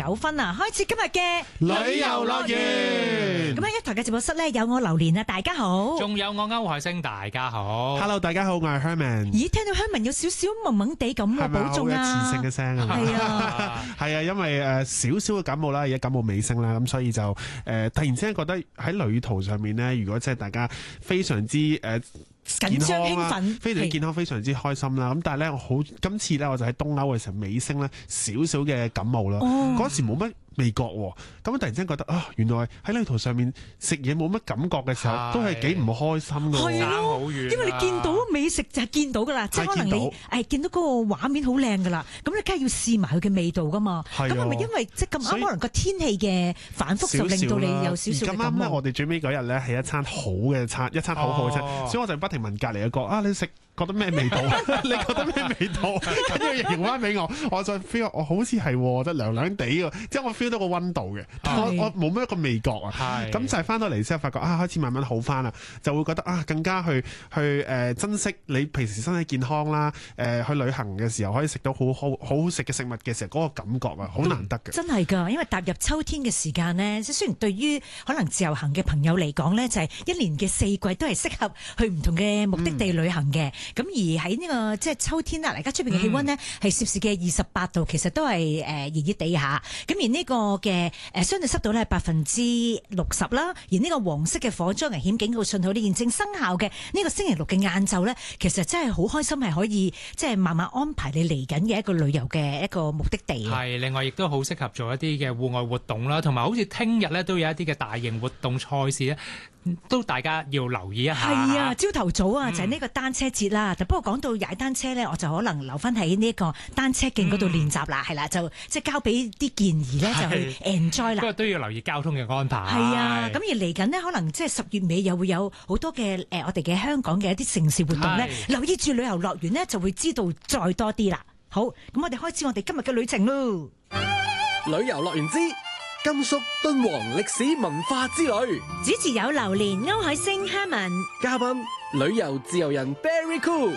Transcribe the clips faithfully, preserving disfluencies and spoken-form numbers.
九分啊，開始今日嘅旅遊樂園。 咁喺一台嘅直播室咧，有我榴蓮啊，大家好。 仲有我歐海星，大家好。 Hello， 大家好，我係 Herman。 咦，聽到 Herman 有少少懵懵地咁喎，保重啊！ 磁性嘅聲啊， 係啊， 係啊，因為誒少少嘅感冒啦，而家感冒尾聲啦，咁所以就誒、呃、突然之間覺得喺旅途上面咧，如果即係大家非常之誒。呃緊張興奮， 非常之健康，非常之開心啦。咁但係咧，我好今次咧，我就喺東歐嘅時候尾聲咧，少少嘅感冒啦。嗰、哦、時冇乜味覺喎，咁突然之間覺得啊，原來喺旅途上面食嘢冇乜感覺嘅時候，都係幾唔開心㗎。 係咯，因為你見到美食就係見到㗎啦，即係可能你誒見到嗰個畫面好靚㗎啦，咁你梗係要試埋佢嘅味道㗎嘛。咁係咪因為即係咁啱可能個天氣嘅反覆就令到你有少少嘅感冒？ 咁啱咧，我哋最尾嗰日咧係一餐好嘅餐，一餐好好嘅餐，哦、所以我就不停問隔離一個啊，你食覺得咩味道？你覺得咩味道？跟住形容翻俾我，我再 feel 我好似係，得涼涼地喎，即係我 feel 到個溫度嘅，我我冇乜一個味覺啊。咁就係翻到嚟之後發覺啊，開始慢慢好翻啦，就會覺得啊，更加去去誒、呃、珍惜你平時身體健康啦，誒、呃、去旅行嘅時候可以食到好好好好食嘅食物嘅時候，嗰、那個感覺啊，好難得嘅。 真係㗎，因為踏入秋天嘅時間呢，即雖然對於可能自由行嘅朋友嚟講呢，就係、是、一年嘅四季都係適合去唔同嘅目的地旅行嘅。咁、嗯、而喺呢、這個即係秋天啦，而家出邊嘅氣溫呢，係攝氏嘅二十八度，其實都係誒熱熱地下。咁而呢個嘅誒相對濕度呢係百分之六十啦。而呢個黃色嘅火災危險警告信號呢現正生效嘅呢個星期六嘅晏晝呢，其實真係好開心係可以即係慢慢安排你嚟緊嘅一個旅遊嘅一個目的地。 係，另外亦都好適合做一啲嘅戶外活動啦，同埋好似聽日呢都有一啲嘅大型活動賽事咧。都大家要留意一下。 係啊，朝頭早啊，就係呢個單車節啦。嗯、不過講到踩單車咧，我就可能留翻喺呢個單車徑嗰度練習啦。係、嗯、啦，就即係交俾啲建議咧，就去 enjoy 啦。不過都要留意交通嘅安排。 係啊，咁而嚟緊呢，可能即係十月尾又會有好多嘅誒、呃，我哋嘅香港嘅一啲城市活動咧。留意住旅遊樂園呢，就會知道再多啲啦。好，咁我哋開始我哋今日嘅旅程咯。 旅遊樂園之甘肅敦煌歷史文化之旅， 主持有榴蓮、歐海星、Herman， 嘉賓旅遊自由人 Berry Cool。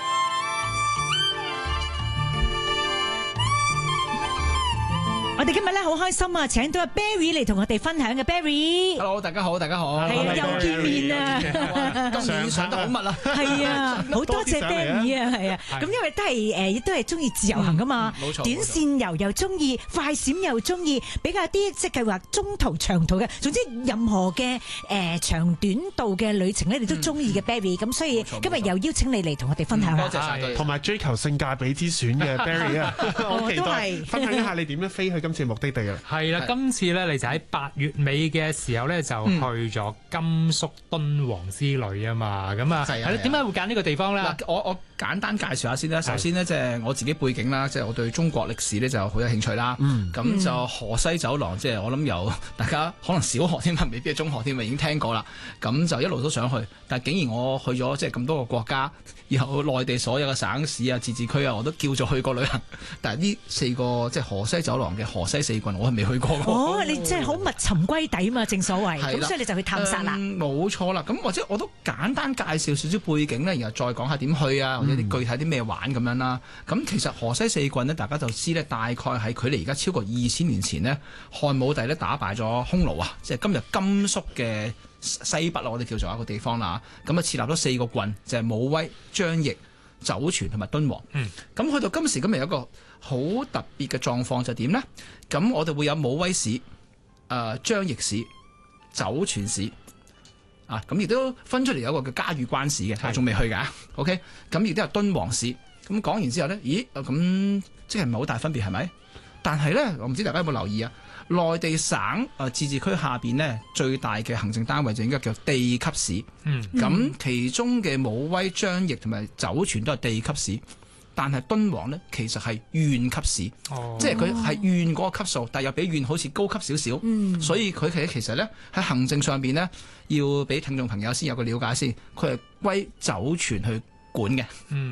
我哋今日咧好開心啊，請到阿 Berry 嚟同我哋分享嘅 Berry。 Hello， 大家好，大家好。 係啊，又見面啊！ 今年上得好密啦。 係啊，好多謝 Berry 啊，係啊。咁因為都係誒，都係中意自由行噶嘛。冇錯。短線遊又中意，快閃又中意，比較啲即係計劃中途、長途嘅，總之任何嘅誒長短度嘅旅程咧，你都中意嘅 Berry。咁所以今日又邀請你嚟同我哋分享下。 多謝晒。 同埋追求性價比之選嘅 Berry 啊，我期待分享一下你點樣飛去今次目的地啊！ 係啦，今次咧你就喺八月尾嘅時候咧就去咗甘肅敦煌之旅啊嘛，咁啊係啦，點解會揀呢個地方咧？ 嗱，我我簡單介紹下先啦。首先呢，即係我自己背景啦，即係我對中國歷史咧就好有興趣啦。咁、嗯、就河西走廊，即係我諗由大家可能小學添啊，未必係中學添啊，已經聽過啦。咁就一路都想去，但係竟然我去咗即係咁多個國家，有內地所有嘅省市啊、自治區啊，我都叫做去過旅行。但係呢四個即係河西走廊嘅河西四郡，我係未去過。 哦，你真係好密尋歸底嘛，正所謂。咁所以你就去探索啦。 冇、嗯、錯啦。咁或者我都簡單介紹少少背景咧，然後再講下點去啊，或者啲具體啲咩玩咁樣啦。咁、嗯、其實河西四郡呢，大家就知咧，大概喺距離而家超過二千年前呢，漢武帝咧打敗咗匈奴啊，即係今日甘肅嘅西北啊，我哋叫做一個地方啦。咁啊設立咗四個郡，就係、是、武威、張掖、酒泉同埋敦煌。嗯。咁去到今時今日有一個好特別嘅狀況就點呢？咁我哋會有武威市、誒、呃、張掖市、酒泉市啊，咁亦都分出嚟有一個叫嘉峪關市嘅，但係仲未去㗎。OK，咁亦都有敦煌市。咁講完之後呢，咦？咁即係唔係好大分別係咪？但係呢，我唔知大家有冇留意啊？內地省誒、呃、自治區下邊呢，最大嘅行政單位就應該叫地級市。嗯，咁其中嘅武威、張掖同埋酒泉都係地級市。但係敦煌呢，其實係縣級市，哦、即係佢係縣嗰個級數，但係又比縣好似高級少少，嗯、所以佢其實其實呢，喺行政上邊呢，要俾聽眾朋友先有個了解先，佢係歸酒泉去管嘅。嗯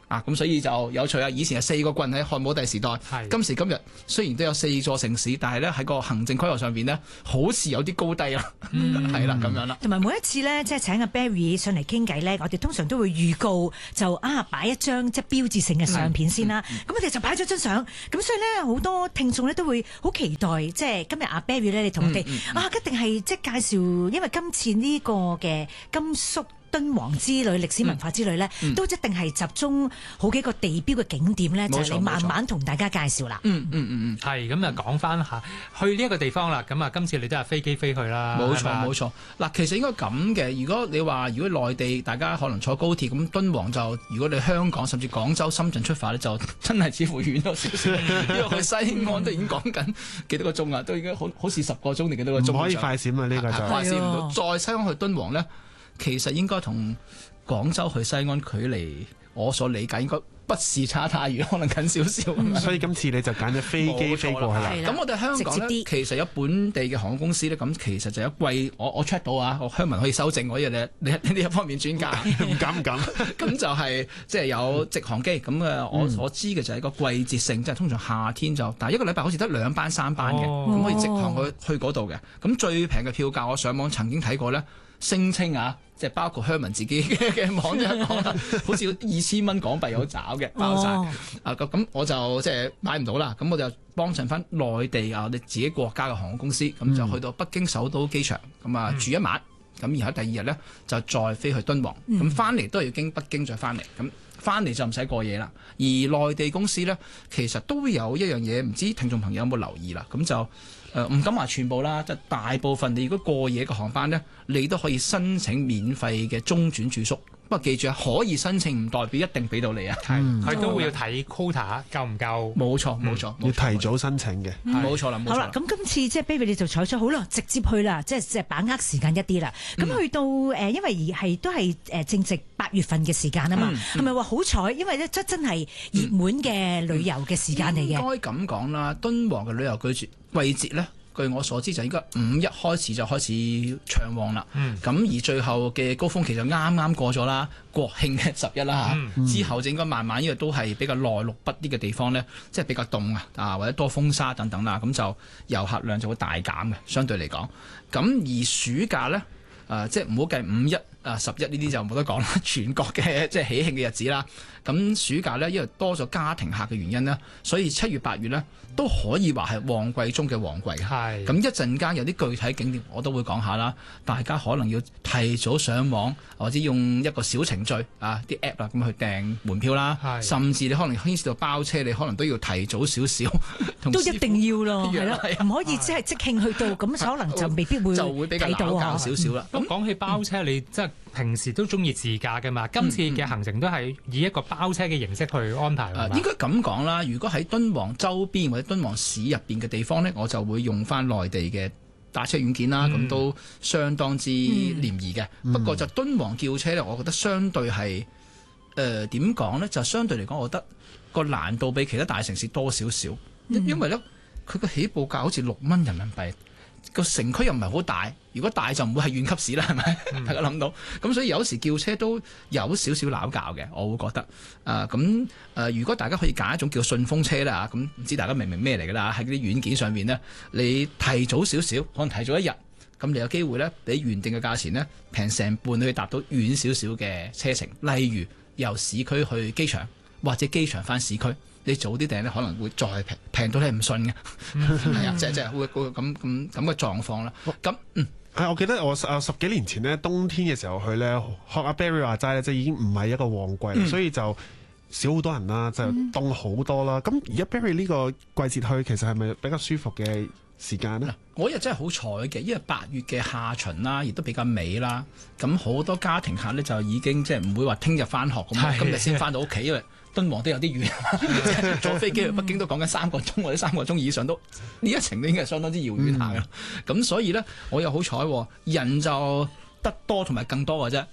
啊，咁所以就有趣啊！以前係四個郡喺漢武帝時代，今時今日雖然都有四座城市，但係咧喺個行政規劃上邊呢，好似有啲高低啦，係啦咁樣啦。 同埋每一次咧，即係請阿 Barry 上嚟傾偈咧，我哋通常都會預告就啊擺一張即係標誌性嘅相片先啦。咁我哋就擺咗張相，咁所以咧好多聽眾咧都會好期待，即係今日阿 Barry 咧，你同我哋、嗯嗯、啊一定係即係介紹，因為今次呢個嘅甘肅敦煌之旅、歷史文化之旅咧，嗯、都一定係集中好幾個地標嘅景點咧，就係你慢慢同大家介紹啦。 嗯嗯嗯嗯， 係咁啊，講翻下去呢一個地方啦。咁啊，今次你都係飛機飛去啦。 冇錯冇錯。嗱，其實應該咁嘅。如果你話如果內地大家可能坐高鐵咁，敦煌就如果你香港甚至廣州、深圳出發咧，就真係似乎遠咗少少。因為去西安都已經講緊幾多個鐘啊，都已經好好似十個鐘定幾多個鐘。 唔可以快閃啊！呢、呢個就快閃唔到。再西安去敦煌咧。其實應該同廣州去西安距離，我所理解應該不是差太遠，可能近少少。 嗯、所以今次你就揀咗飛機飛過去啦。 咁我哋香港咧，其實有本地嘅航空公司咧，咁其實就有貴，我我 check 到啊，我鄉民可以修正我呢樣你你呢一方面專家， 唔敢唔敢。 咁就係即係有直航機，咁誒我所知嘅就係一個季節性，即係通常夏天就，但係一個禮拜好似得兩班三班嘅，咁、哦、可以直航去去嗰度嘅。咁最平嘅票價，我上網曾經睇過咧。聲稱啊，即係包括鄉民自己嘅嘅網站講啦，好似二千蚊港幣有找嘅包晒。哦、啊咁我就即係買唔到啦，咁我就幫襯翻內地啊，我哋自己國家嘅航空公司，咁、嗯、就去到北京首都機場，咁啊住一晚，咁然後第二日咧就再飛去敦煌，咁翻嚟都係要經北京再翻嚟，咁翻嚟就唔使過夜啦。而內地公司咧，其實都有一樣嘢，唔知聽眾朋友有冇留意啦，咁就。誒唔、呃、敢話全部啦，即係大部分你如果過夜嘅航班咧，你都可以申請免費嘅中轉住宿。不過記住啊，可以申請唔代表一定俾到你啊。係、嗯， 佢都會要睇 quota 夠唔夠。 冇錯冇錯， 要提早申請嘅。 冇錯啦。 好啦，咁今次即係 Barry 你就採取好啦，直接去啦，即係即係把握時間一啲啦。咁、嗯、去到誒、呃，因為係都係誒正值八月份嘅時間啊嘛，係咪話好彩？因為咧真真係熱門嘅旅遊嘅時間嚟嘅。 應該咁講啦，敦煌嘅旅遊季節季節咧。據我所知就應該五一開始就開始暢旺啦，咁、嗯、而最後嘅高峰期就啱啱過咗啦，國慶嘅十一啦嚇，嗯、之後就應該慢慢因為都係比較內陸北啲嘅地方咧，即係比較凍啊，啊或者多風沙等等啦，咁就遊客量就會大減嘅，相對嚟講。咁而暑假咧，誒、呃、即係唔好計五一啊十一呢啲就冇得講啦，全國嘅即係喜慶嘅日子啦。咁暑假咧，因為多咗家庭客嘅原因咧，所以七月八月咧都可以話係旺季中嘅旺季。係咁一陣間有啲具體景點我都會講下啦，大家可能要提早上網或者用一個小程序啊啲 app 啦咁去訂門票啦，係甚至你可能牽涉到包車，你可能都要提早少少。 都一定要咯，係咯，唔可以只係即興去到，咁可能就未必會就會比較鬧交少少啦。 咁講起包車，你即係平時都中意自駕嘅嘛？今次嘅行程都係以一個包車嘅形式去安排。 誒，應該咁講啦。如果喺敦煌周邊或者敦煌市入邊嘅地方咧，我就會用翻內地嘅打車軟件啦，咁、嗯、都相當之廉宜嘅。嗯、不過就敦煌叫車咧，我覺得相對係誒點講咧，就相對嚟講，我覺得個難度比其他大城市多少少。因、嗯、因為咧，佢個起步價好似六蚊人民幣。個城區又唔係好大，如果大就唔會係縣級市啦，係咪？嗯、大家諗到，咁所以有時叫車都有少少拗撬嘅，我會覺得。誒咁誒，如果大家可以揀一種叫順風車啦，咁唔知大家明唔明咩嚟㗎啦？喺啲軟件上面呢，你提早少少，可能提早一日，咁你有機會呢，比原定嘅價錢呢平成半，去達到遠少少嘅車程。例如由市區去機場，或者機場返市區。你早啲訂咧，可能會再平平到你唔信嘅，係啊，即係即係會會咁咁咁嘅狀況啦。咁嗯， 係我記得我十十幾年前咧，冬天嘅時候去咧，學阿 Barry 話齋咧，即係已經唔係一個旺季，嗯、所以就少好多人啦，就凍好多啦。咁而家 Barry 呢個季節去，其實係咪比較舒服嘅時間呢？ 我又真係好彩嘅，因為八月嘅下旬啦，亦都比較美啦。咁好多家庭客咧就已經即係唔會話聽日返學咁，今日先返到屋企，因為敦煌都有啲遠，坐飛機去北京都講緊三個鐘或者三個鐘以上，都呢一程都已經係相當之遙遠下嘅。咁、嗯、所以咧，我又好彩，人就得多同埋更多嘅啫。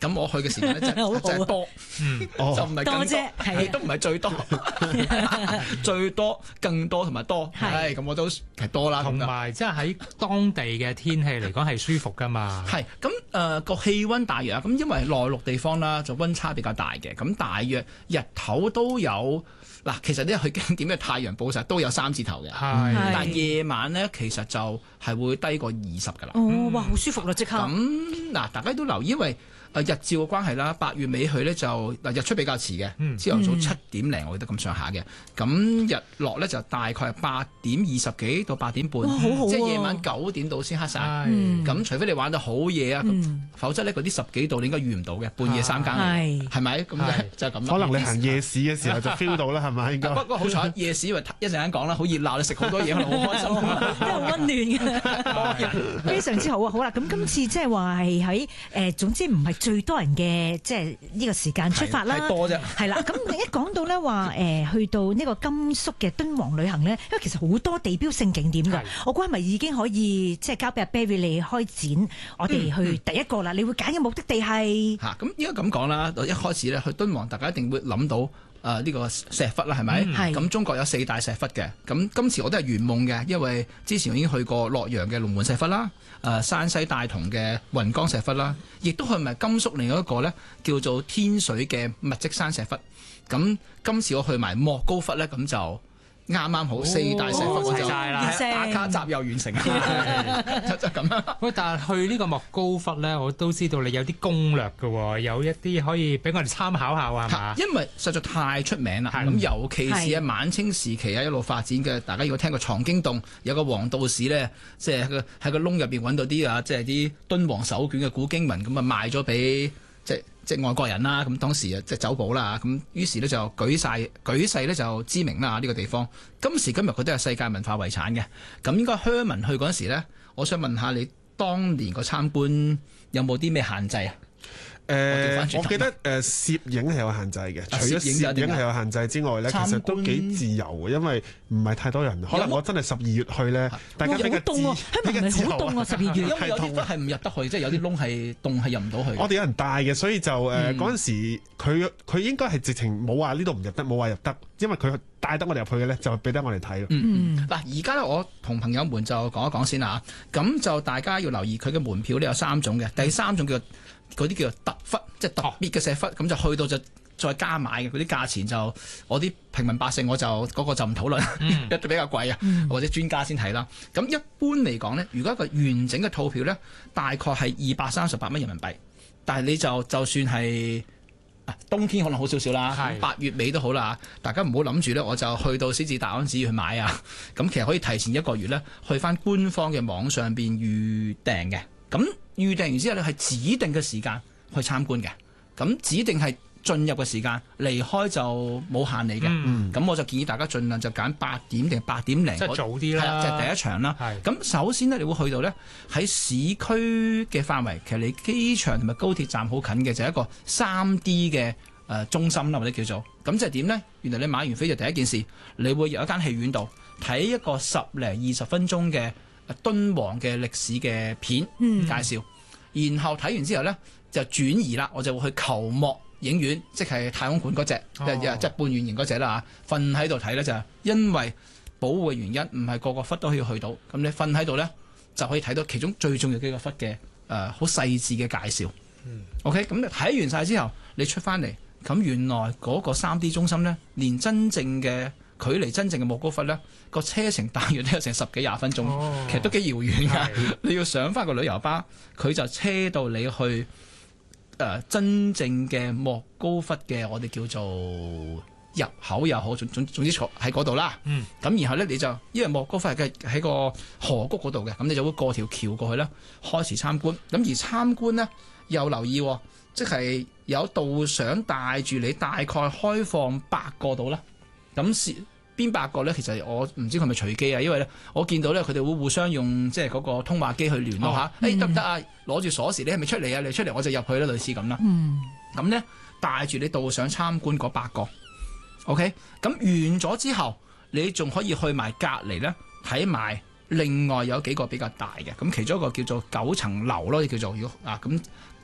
咁我去嘅時間咧就好好啊就係多， 嗯， 就唔係更多多啫係亦都唔係最多，最多更多同埋多， 係係咁我都係多啦。 同咁樣埋即係喺當地嘅天氣嚟講係舒服噶嘛。 係咁誒個氣温大約啊，咁因為內陸地方啦，就温差比較大嘅，咁大約日頭都有嗱，其實呢佢經典嘅太陽暴曬都有三字頭嘅， 係係但夜晚咧其實就係會低過二十㗎啦。 哦，哇，好舒服啦，即刻。 咁嗱，大家都留意，因為誒日照嘅關係啦，八月尾去咧就嗱日出比較遲嘅， 嗯朝頭早七點零我記得咁上下嘅，咁日落咧就大概係八點二十幾到八點半， 哇好好喎即係夜晚九點到先黑晒。 係嗯咁除非你玩到好夜啊，咁嗯否則咧嗰啲十幾度你應該遇唔到嘅，半夜三更嚟係嘅，係咪？咁係就就係咁啦。 可能你行夜市嘅時候就 feel 到啦，係咪應該？ 不過好彩夜市，因為一陣間講啦，好熱鬧，你食好多嘢，可能好開心。 都好温暖嘅，非常之好啊！好啦，咁今次即係話係喺誒，總之唔係最多人嘅，即係呢個時間出發啦。 係多啫。 係啦，咁你一講到咧話誒，去到呢個甘肅嘅敦煌旅行咧，因為其實好多地標性景點㗎係， 我估係咪已經可以即係交俾阿 Barry 你開展，我哋去第一個啦。你會揀嘅目的地係嚇，咁應該咁講啦。一開始咧去敦煌，大家一定會諗到誒呢個石窟啦，係咪？ 嗯係咁中國有四大石窟嘅。咁今次我都係圓夢嘅，因為之前我已經去過洛陽嘅龍門石窟啦，誒山西大同嘅雲岡石窟啦，亦都去埋甘肅另外一個咧叫做天水嘅密積山石窟。咁今次我去埋莫高窟咧，咁就啱啱好四大石窟我就齊晒啦係打卡集又完成啊，就就咁樣。 喂，但係去呢個莫高窟咧，我都知道你有啲攻略嘅喎，有一啲可以俾我哋參考下喎，係嘛？ 因為實在太出名啦， 係咁尤其是係喺晚清時期啊一路發展嘅，大家如果聽過藏經洞有個黃道士咧，即係喺個喺個窿入邊揾到啲啊，即係啲敦煌手卷嘅古經文，咁啊賣咗俾即係即係外國人啦。咁當時啊即係走寶啦，咁於是咧就舉晒舉世咧就知名啦呢個地方。今時今日佢都係世界文化遺產嘅。咁應該鄉民去嗰陣時咧，我想問下你當年個參觀有冇啲咩限制啊？ 誒、 我調返轉頭我記得誒、呃、攝影係有限制嘅，除咗攝影就一定有攝影係有限制之外咧，其參觀實都幾自由嘅，因為唔係太多人。可能我真係十二月去咧，大家哇比較好凍喎， 自香港唔係好凍啊！十二月因為有啲窟係痛啊係唔入得去，即係有啲窿係洞係入唔到去。 我哋有人帶嘅，所以就誒嗯嗰陣時，佢佢應該係直情冇話呢度唔入得，冇話入得，因為佢帶得我哋入去嘅咧，就俾得我哋睇咯。 嗯嗱，而家咧，我同朋友們就講一講先啦。咁就大家要留意佢嘅門票咧有三種嘅，第三種叫嗰啲叫做特窟，即係特別嘅石窟，咁就去到就再加買嘅嗰啲價錢就我啲平民百姓我就嗰、嗰個就唔討論，一定比較貴啊， 嗯或者專家先睇啦。咁一般嚟講咧，如果一個完整嘅套票咧，大概係二百三十八蚊人民幣，但係你就就算係。啊冬天可能好少少啦， 係八月尾都好啦，大家唔好諗住咧，我就去到獅子大安寺去買啊。咁其實可以提前一個月咧，去翻官方嘅網上邊預訂嘅。咁預訂完之後咧，係指定嘅時間去參觀嘅。咁指定係進入嘅時間，離開就冇限你嘅。 嗯咁我就建議大家盡量就揀八點定八點零， 即係早啲啦係啦，就係第一場啦。 係咁首先呢，你會去到呢，喺市區嘅範圍，其實離機場同埋高鐵站好近嘅，就係一個三 D 嘅誒中心啦，或者叫做咁即係點呢？原來你買完飛就第一件事，你會入一間戲院度睇一個十零二十分鐘嘅敦煌嘅歷史嘅片嗯介紹，然後睇完之後呢，就轉移啦，我就會去球幕影院，即係太空館嗰隻，即係哦即係半圓形嗰隻啦嚇，瞓喺度睇呢，就係因為保護嘅原因，唔係個個窟都可以去到，咁你瞓喺度呢，就可以睇到其中最重要幾個窟嘅誒好細緻嘅介紹。OK，咁你睇完晒之後，你出翻嚟，咁原來嗰個三 D 中心呢，連真正嘅距離真正嘅莫高窟呢，個車程大約都有成十幾廿分鐘， 哦其實都幾遙遠㗎。 係你要上翻個旅遊巴，佢就車到你去誒、呃、真正嘅莫高窟嘅我哋叫做入口又好，總總總之坐喺嗰度啦。 嗯， 咁然後咧你就因為莫高窟係嘅喺個河谷嗰度嘅，咁你就會過條橋過去啦，開始參觀。咁而參觀呢，又留意、哦，即係有導賞帶住你，大概開放八個度啦。咁是邊八個咧？其實我唔知佢係咪隨機啊，因為咧我見到咧佢哋會互相用即係嗰個通話機去聯絡下，誒得唔得啊？攞住鎖匙，你係咪出嚟啊？你出嚟我就入去啦，類似咁啦。 嗯咁咧帶住你導賞參觀嗰八個，OK。咁完咗之後，你仲可以去埋隔離咧睇埋另外有幾個比較大嘅，咁其中一個叫做九層樓咯，叫做如果啊咁。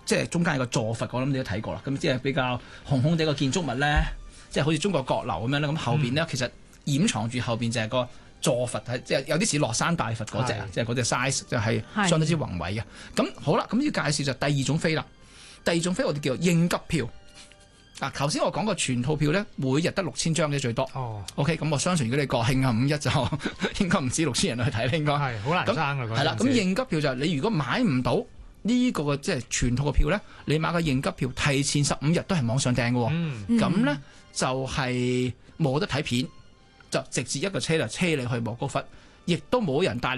即係中間有個座佛，我諗你都睇過啦。咁即係比較紅紅地個建築物咧，即係好似中國閣樓咁樣咧。咁後邊咧、嗯、其實掩藏住後邊就係個座佛，係即係有啲似樂山大佛嗰隻，即係嗰隻 size 就係相當之宏偉嘅。咁好啦，咁要介紹就第二種飛啦。第二種飛我哋叫做應急票。嗱，頭先我講個全套票咧，每日得六千張嘅最多。哦。OK， 咁我相信如果你國慶啊五一就應該唔止六千人去睇，應該係好難爭㗎。 係啦，咁應急票就係你如果買唔到呢個即係全套嘅票咧，你買個應急票，提前十五日都係網上訂嘅。嗯。咁咧就係冇得睇片，就直接一個車就車你去莫高窟，亦都冇人帶你。